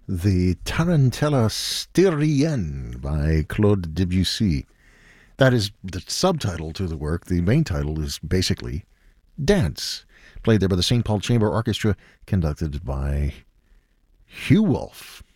the Tarantella Styrienne by Claude Debussy. That is the subtitle to the work. The main title is basically Dance, played there by the St. Paul Chamber Orchestra, conducted by Hugh Wolf.